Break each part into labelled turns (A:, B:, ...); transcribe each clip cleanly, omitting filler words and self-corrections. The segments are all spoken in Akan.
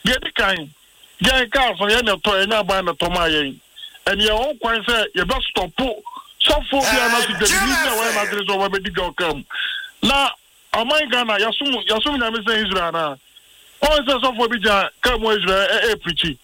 A: the kind. Young cars for any toy and by the Tomayan. And your own coin say, you best stop. So for the Madrid over the go come. Now, my Ghana, Yasum, I'm saying Israel. All is so for Bija, come with Israel, preachy.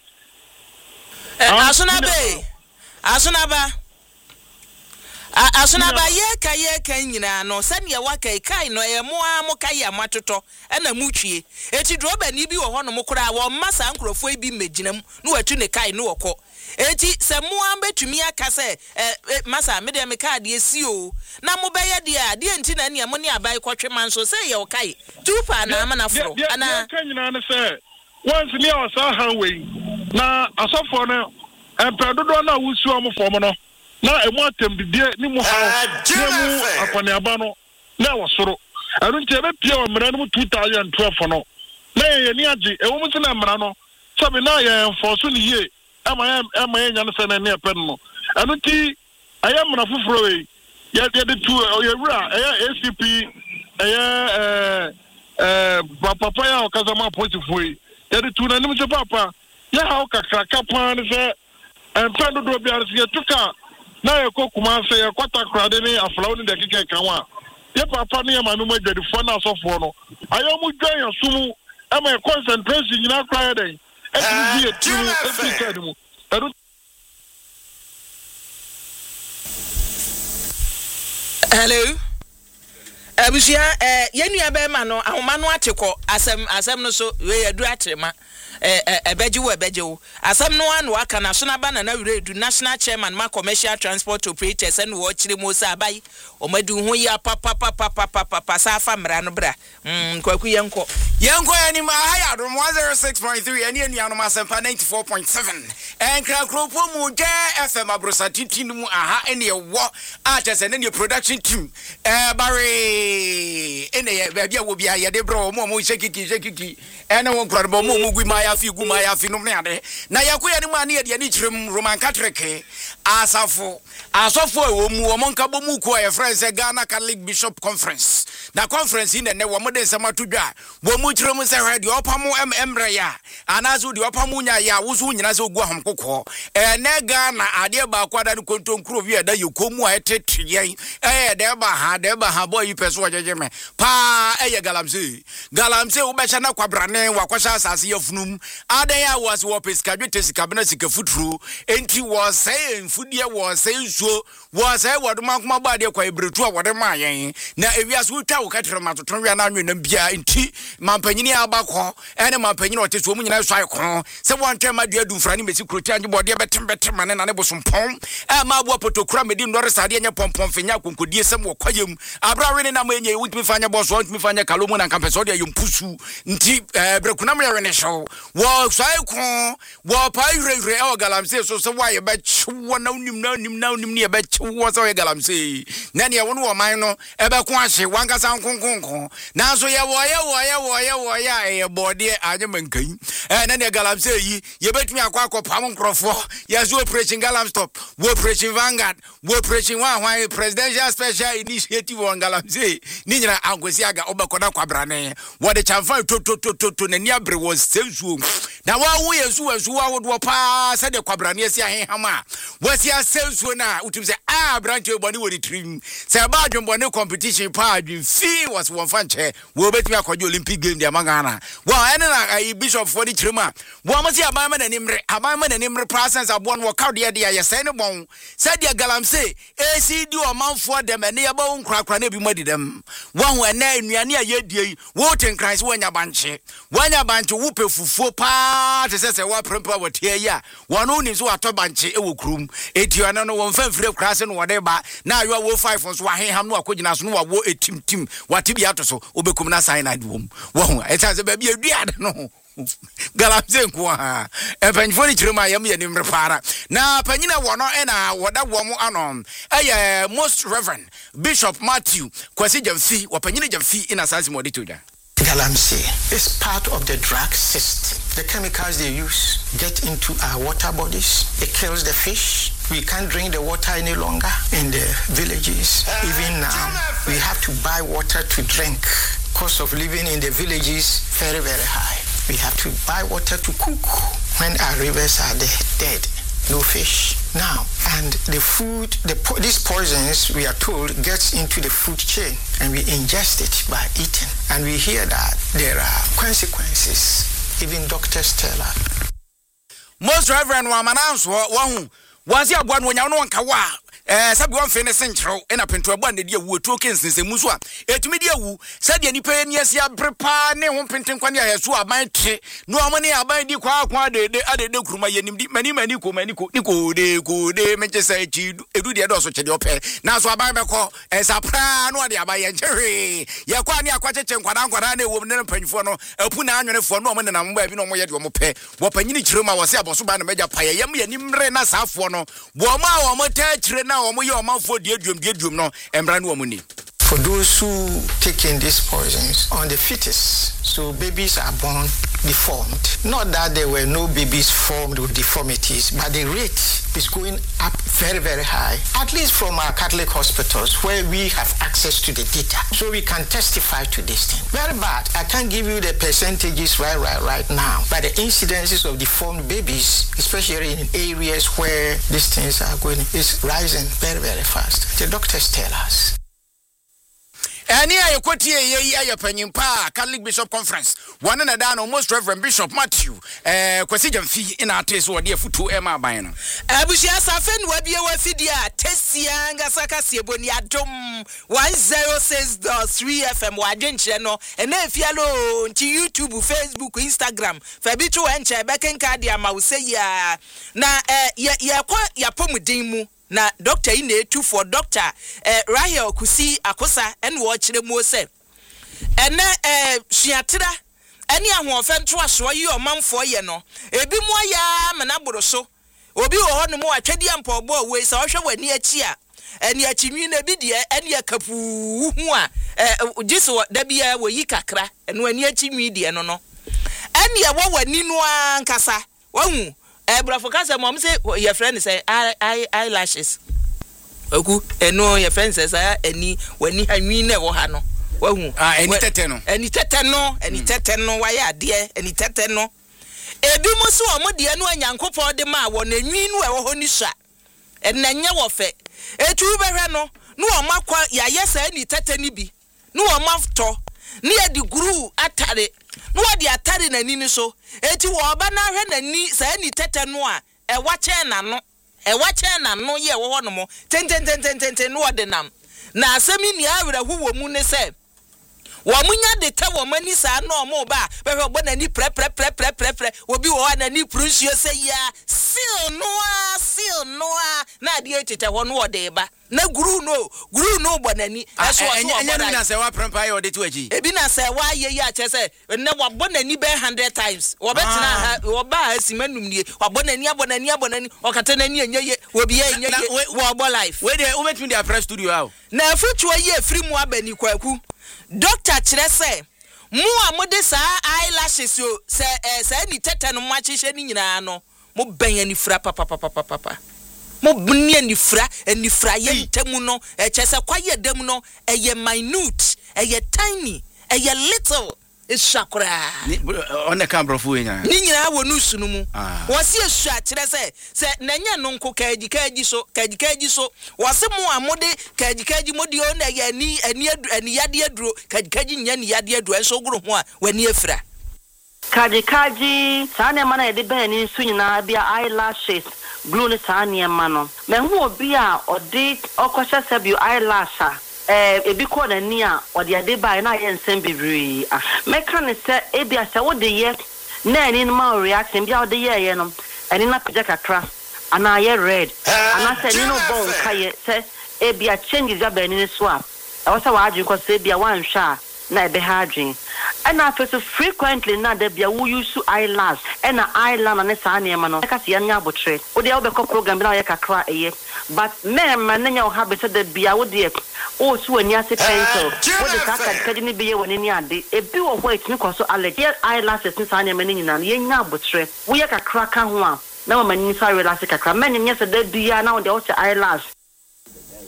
B: Asunaba ye ka nyina no sane ye waka kai no ye mo kai amatoto na mutwie eti droba ni bi wo ho no mokora wo masa nkrofo bi meginam no watu ne kai no wokọ eti se mo ambetumi aka se masa me de me ka de esi o na mo beye de a de enti na ne mo ne abai kwotwe man so se ye kai tupa na manafro ana
A: ka nyina ne se once me o sa han we na asofo no empedodo na wusu o mo fo mo no na emu atem didie ni mu ha mu akwaneaba no na wasoro anu nti ebe pia wa mra no 2012 no na ye ni agi ewo mu na mra no sabe na ye enforce ni ye ama ye nya no se na ne pen no anu nti aya mra fufuro we ye de tu ye wura ACP papa ya okazama potifoi ye de tu na ni mu se papa ye ha o kakaka pan se empendo do bia se tuka na yeko kuma se ye kwata krade ni aflawo ni de keke kanwa ye papa ni ma no magwadifo na asofo no ayo mu dwan yasumu e ma concentration nyina kra den e ti tu e ti kadu mu
B: hello abusia yenu abe ma no ahoma no atekọ asem no so we yadu atrema ebejiwo asem no anu aka na so na ba na Wiredu national chairman ma commercial transport operators and wo chire mo sa abai omadu ho ya papa sa fa mra no bra kwaku yenko
C: ani ma ha ya do 106.3 ani anu ma sempa 94.7 enkra kropo mu je FM abrosa titinu mu aha ene wo atese ne production team bare ene ba bia wo bia ye de bro mo shekiki ene won kra bo mo gui ma ya fi no ne ade na yakoya ni ma ne ye ni chirem Roman Catholic asafo ewo mu o monka bo mu ko e friends Ghana Catholic Bishop Conference na conference in ne wo mo de nsema to dwa bo mu chirem se hwe de opamo emre ya anazo de opamo nya ya wusu nyina se ogu ahom kokko ne Ghana ade ba kwada ni kontonkro wi da yokomu a etetyen de ba ha boy peso wajejeme pa galamse wo be na kwabrane wakwasha asase yafunum adaya was wo pesikadwete sikabena sikafutru enti was saying fudie was saying so was say wodoma kuma ba de kwa ebretu a wode ma yen na ewiase wotwa wo katere matoton wi na anwena bia enti mampanyini abakọ ene mampanyini oteso mu nyina swai ko se wonte ma de adu mfrani mesi kroti anje bode betem ne na ne bosompon ma bo potokura medi ndore sade nya pompon fenya konkodie sem wo kwayem abrawene na menye wutimi fanya boso wutimi fanya kalomu na kampeso de yompusu nti brekuna mrene show wo swai ko wo pa yure o galamse so wa ye be chwo na unim ne be chwo so ye galamse na ne wono wo man no e be ko ahye wankasa nkonkonko na so ye wo ya e bode anye mankan na ne galamse yi ye betumi akwa pam nkrofo ye zo operation galam stop wo operation Vanguard wo operation one presidential special initiative on galamse ni nyina angosi aga obekoda kwabrane wo de chamfa to na ni abre wo sensuo na wa wo yesu wa wo pa se de kwabrane esi ahehama wasi asensuo na utim se branch eboni wo ditrim se ba adwonbone competition pa adwin fi was won fanche wo betumi akwaje Olympic game dia magana wa ene na bishop for the trima wo amasi amama na nimre presence abon wo kaw de ya se ne bon se de galamse ACD o manfo dem ene ya ba nkrakra na bi madidem wo ho ene anuane ayedie wo tenkran se wanya banche wo pefufuo pa te se wa prempa wo tie ya wono ni so ato banche e wo krum etio na no wo mfamfire krase no wode ba na ayo wo 5 so aheham no akogina so no wo etimtim watibia to so obekum na sign ade wo ho etase ba bi aduade no galamse nko ha epanfo ni chirema yam ye nimre para na panyina wono na woda wo mu anom most reverend Bishop Matthew Kwasi Jamfi wapanyina Jamfi ina sase mo de toja.
D: Galamsey is part of the drug system. The chemicals they use get into our water bodies. It kills the fish. We can't drink the water any longer in the villages. Even now, we have to buy water to drink. Cost of living in the villages very, very high. We have to buy water to cook when our rivers are dead. No fish. Now, and the food, these poisons, we are told, gets into the food chain and we ingest it by eating. And we hear that there are consequences. Even doctors tell us.
C: Most Reverend Wamanans, was your one when you know Kawa. Sabi wan fe ne senchero na pento abo na dia wu to kensense mu so a etumi dia wu sadia ni pa ni asia brepa ne ho penten kwane ya so aban tre no amo ne aban di kwa de kuruma yenim di mani ko de meche sai chi edu de do so chede ope na so aban be ko sapra no de aban ye nchewe ye kwa ne akwa cheche nkwada na ewo ne panyifo no apu na anwenefo no amo ne na mba bi no mo ye de omo pe wo panyini chirema wo se aboso ba na meja pa ye yam ye ni mre na saafo no bo ma wo mo ta chire na for
D: those who take in these poisons on the fetus, so babies are born deformed. Not that there were no babies formed with deformities, but the rate is going up very, very high, at least from our Catholic hospitals where we have access to the data. So we can testify to this thing. Very bad. I can't give you the percentages right now, but the incidences of deformed babies, especially in areas where these things are going, is rising very, very fast. The doctors tell us.
C: And here you quote here Panyimpa Catholic Bishop Conference. One and a down almost Reverend Bishop Matthew Kwesijan fee in our taste or dear futu Emma Bayano.
B: Abushia Safen Wabia Wafidia Tessianga Sakasi Bonia Dom 106.3 FM Wajen channel and if yellow to YouTube, Facebook, Instagram, Fabitu and Chebekan Kadia Mauseya na ya pomudimu. Na doctor ine tu for doctor Rahel Kusi Akosa and watch the mo se ene suatira ene ahofen to aso yi o manfo ye no ebi mo ya manaboro so obi wo ho no mo atwedi ampo bo we se ohwe wani achi a ene achinwi na bi de ene akapu hu a giso da bia wo yi kakra ene wani achinwi de no no ene wo wani no ankasa wahu Brafokasa mom say your friend say eyelashes. Oku eno your friend says any when anwi na wo ha no. Wahu.
C: Eni tete no.
B: Eni tete no wa ya de eni tete no. Ebi mo so omo de no anyankopon de ma wo na nwi no e wo ho ni sha. Enanye wo fe. Etu behwe no omakwa ya yesa eni tete ni bi. No omafto. Ni e di guru atare. No wadi atare na ni so eti wo ba na hwe na ni sa ni tete no a e wache na no ye wo ho no mo ten no wode nam na asemi ni awere hu wo mu ne se wo munya de ta wo mani sa no mo ba be hwe bo na ni pre obi wo na ni prunsuo se ya seal no na de etete ho no wode ba na guru no bo na ni eso
C: enya no na se wa prempa ye ode to aji
B: ebi na se wa ye ya che se na wa bo na ni be 100 times wo betina ha wo ba asimanum nie wa bo na ni o kata na ni enye obi ye enye wo bo life
C: we dey ubetimi dey press studio how
B: na afutuo ye free mu abani kwaku doctor kire se mu amode sa eyelashes o se ni tete no ma chihye ni nyina no mo ban ani fra papa mo bunia ni fra ye temu no chese kwaye dem no eye minute eye tiny eye little ishakura
C: on the camera fu enya
B: ni nyina wo nu sunu mu wose esu a kire se nanya no nko kaji so wose mu amode kaji modi o na ye ani yade aduro kaji nya ni yade aduro enso guru ho a wani efra
E: kaji sane mana ye de ben ni su nyina bia eyelashes glue ni sane mano me hu obi a odi okwasha sabio eyelasha ebi ko na ni a odi ade bai na ye nsem bibiri me kan se ebi asa wo de ye na ni ma reaction bia wo de ye no eni na pija kakra ana ye red ana se ni no bon kaye se ebi a change ja ben ni so a e sa wa adwin ko se ebi a wan hwa na ebe ha adwin and after so frequently na de bia wo use eyelash and eyeliner na sa na ema no ka se ya nya abotre wo de wo be ko program na ye kakra eye but me man nya wo ha be se de bia wo de o su ani ase pencil wo de ka kaji ni be ye woni ni ade ebi wo ho etimi ko so allergy eyelashes ni sa na ema ni nyina ye nya abotre wo ye kakra ka ho a na ma ni sa relax kakra men nya se de bia na wo de wo eyelash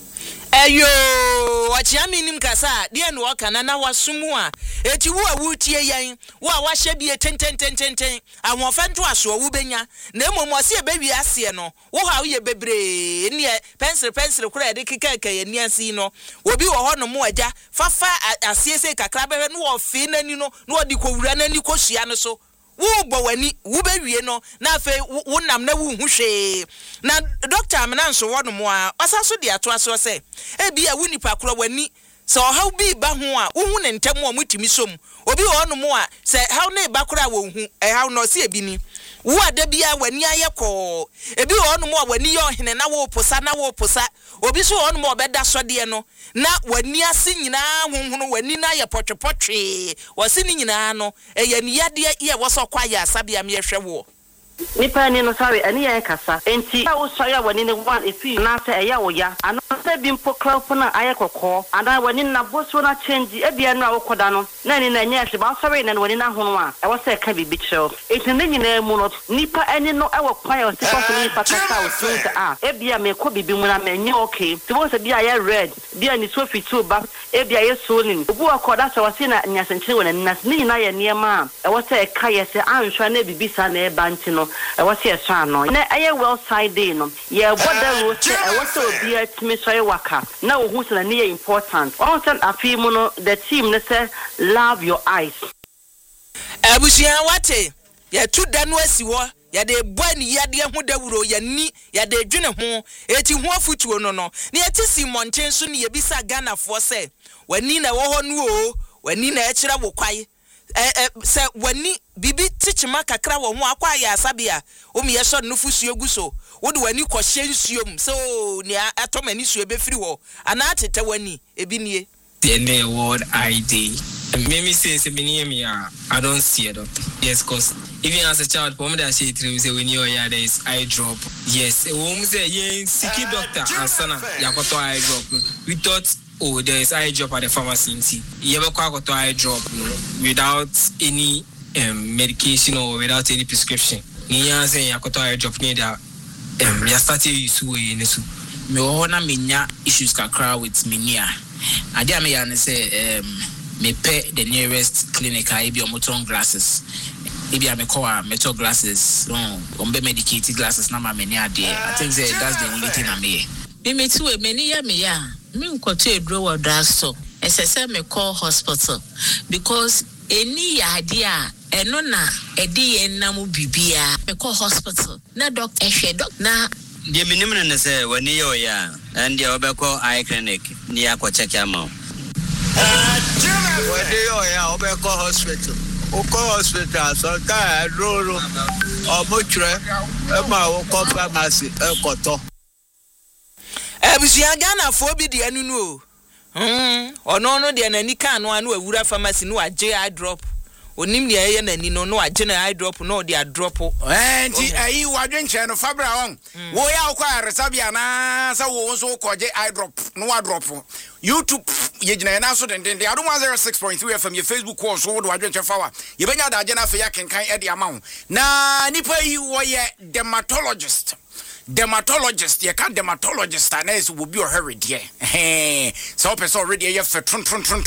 B: Eyo, wachiami nim kasa, dia no waka na wasumu a. Eti wo awutie yan, wo a wahye bi ten. Awon fanto aso wo benya. Na emom ose e bewi ase no. Wo ha wo ye bebre, ne pencil kura de keka ye ni ase no. Obi wo ho no mo agya, fafa asiese kakra behwe no wo fe nani no, no odi kowura nani kohyia no so. Wo bo wani wo bewie no na afa wo nam na wo hu hwe na doctor amena nso wo no mo a asaso de ato aso se e bia wo nipa kro wani se o haw bi ba ho a wo hu ne ntem o mutimi som obi wo no mo a se haw ne ba kro a wo hu e haw no se ebi ni wo ada bia wani ayekọ ebi wo no mo a wani ye ohene na wo posa obi so wo no mo obeda so de no na wani ase nyina honhono wani na ye potwepotwe wase ni nyina no eye ni yade ye wo so kwa ya asabia me hwe wo
E: nipa ni no sorry ani ya kasa enti wo so ya wani ne one efi na se eya wo ya ano se bi mpo crop na ayekọkọ ana wani na boso na change e bia no a wokoda no na ni na nya hwe ba sorry na wani na hono a e wo se ka bibi kyerɛ enti ne nyina mu no nipa ani no e wo kwan o se ko ni nipa kasa o so a e bia me ko bibi mu na me nya okay ti wo se bia ya red bia ni so fitu ba e bia ye so ni obu akoda se wo se na nya senkyere wona ni na ye niema e wo se ka ye se anhwa na bibi sa na e ba nti no e was here no na aye well side day no ye border road e was obi atimi so ye waka na wo hu se na ne important on send afi mu no the team ne say love your eyes
B: abusia wate ye tu da no asi wo ya de boani yade hu dawuro ya ni ya de dwene ho eti ho afutuo no no ne eti si monten so ne ye bisa Ghana fo se wani na wo ho no o wani na e kire wo kwai se wani bibi tichima kakra wo ho akwa ya asabia o mi yeso no fusuo guso wo de wani kohye nsuom so ne atomani suo be firi wo ana atete wani ebi nie
F: the word ID. Maybe say me, I don't see it. Yes, because even as a child, when I say we say when you're there is eye drop. Yes, when we say yes, keep doctor and son, yakoto eye drop. We thought there is eye drop at the pharmacy. You ever got eye drop without any medication or without any prescription. Niya say yakoto eye drop near that. We started use way in this. Me ohona menya issues kakra with menia. Ade am ya say me pay the nearest clinic I be on glasses. Maybe I'm a car metal glasses. On be medicated glasses na ma many ade. I think say that's the only thing I may.
G: Me too many ya me ya. Me nkoto edro drugstore. Say me call hospital because any idea eno na edi enam bibia me call hospital. Na doctor na
H: the minimum is when you ya and your Obeko eye clinic near check your mouth.
I: When you ya Obeko hospital, Oko hospital, so I roll or mutre, Emma pharmacy, Koto.
B: Ebusia Ghana for bi de anu no. Ono de na nika no anu awura pharmacy no agye eye drop. Onim ne ye na ni no agye na eye drop no de a drop.
C: Enti ayi wadwenche no fabra won. Wo ya kwa resabia na sa wo so koje eye drop no wa drop. YouTube ye gina na so den de adom 106.3 FM ye Facebook course wo do wadwenche fawa. Ye benya da agye na fe ya kenkan e de ama wo. Na nipa yi wo ye dermatologist ye can dermatologist and is will be already there so person already ye fe tron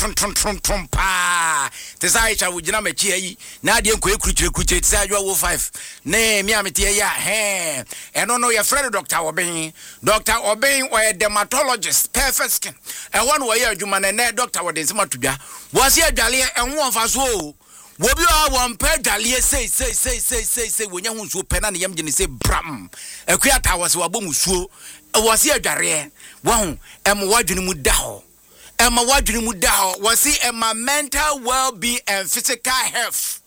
C: pa this aicha we gina me chi na de nko ekurukyire ti adwa wo 5 na mi amete ya eno no ye friend Dr. Obin or a dermatologist perfect skin e won wo ye adwuma na doctor wo de nsema tudwa wo se adwale enwo onfa so Wobi one per dalie say when you want to pen and yam say bram. A creata was wabomusuo. Was he a dare? Wow, Emma Wadjuni Mudao. Emma Wadjuni Mudao was he Emma mental well being and physical health.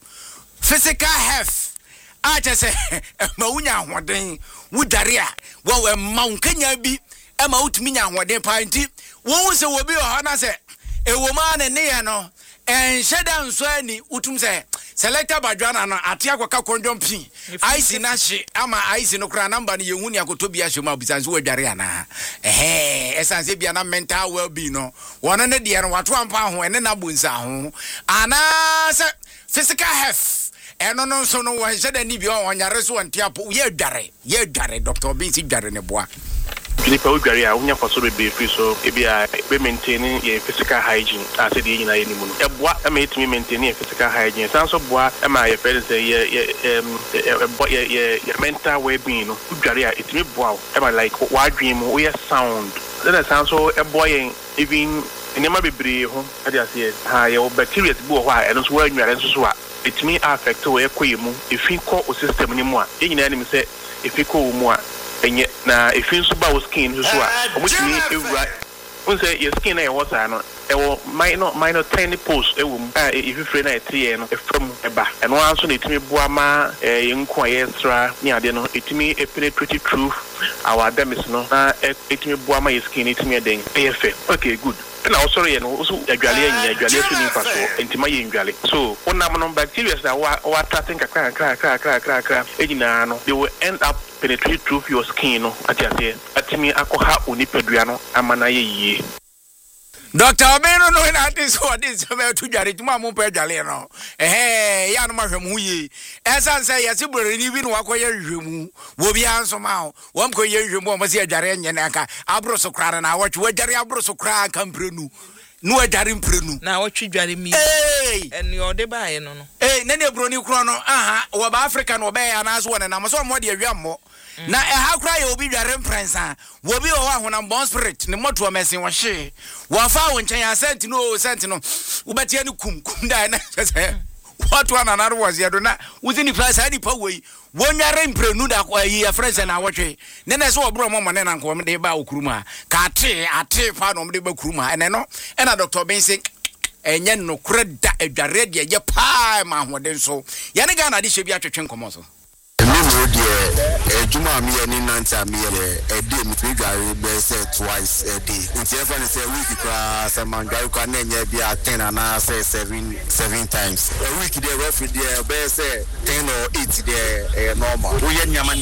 C: I just say, Maunya, what day would daria? Well, Mount Kenya be Emma Utminia, what they pinty. One was a wobi or Hana say, a woman and neano. And shedan so ani utum se selector badwana no atia kwaka kondom pi ice na hye ama ice no kra number ne yehu ne akotobi ahye ma bisanse wadware ana esanse bia na mental well being no wono ne de no wato ampa ho ene na bonsa ho ana se physical health eno no so no wo shedan ni bi on yare so antia po ye dware Dr. Obin si dware ne boa
J: nipa odware a wonya faso be free so e bia be maintain your physical hygiene as the yin na yeni mu no eboa e ma etimi maintain your physical hygiene san so boa e ma your friends say your mental well-being no odware a etimi boa e ma like wadwen mu we sound then san so eboa yen even enema bebre ho ade ase ha your bacteria bi wo ho a eno so wa nware nso so a etimi affect we ekoyemu efi ko o system ni mu a yenyina ni se efi ko mu a enye na efi nso ba wo skin so a omutimi ewura unse your skin na water no ewo minor tiny pores ewo if you free na etie no efam eba eno anso na etimi boa ma yenko ayesra ni ade no etimi penetrate through our dermis no na etimi boa ma your skin etimi eden efe okay good na osoro ye no so adwale anya so ni faso entima ye ndwale so onam no bacteria na wa trapping kra ejina no they will end up penetrate through your skin no atiase atimi akoha onipadua no amana ye yie.
C: Dr. Obeno no na this what is about to jare tuma mo pe jale no ya no mahwem huye esan say yesi borani bi no akoye hwemu wo bi anso ma wo mko ye hwemu o mo se jare nye na aka abroso kra na wo jare abroso kra kan prenu no jare prenu
B: na wo jare mi eni ode ba ye no
C: na ne broni kro no aha wo ba Africa no be ya na so wona na mo so mo de awammo na ha kra ye obi dware prensa wo bi wo ahonam bon spirit ne moto mesin wo hye wo fa wo nchen ya sent no ubati ani kum da na say what one another was ya do na within the place any pa we wonyare mprenu da kwa yi friends na wotwe ne na so obro mo ne na nko me de ba okuruma ka ate fa no me de ba kuruma ene no ena Dr. Benson enye no kreda adware de ye pa ma hoden so ya ne ga na de hye bi atwetwe nkomo so
K: no dear Juma me any nanta me a day me try be say twice a day. Until everyone say week class and man guy can name be 10 and I say 7 times. A week there roughly there be say 10 or 8 there normal. We nyama